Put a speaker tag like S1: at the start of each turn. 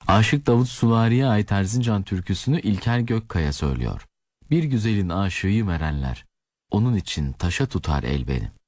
S1: Aşık Davut Süvari'ye ait Erzincan türküsünü İlker Gökkaya söylüyor. Bir güzelin aşığı merenler, onun için taşa tutar el beni.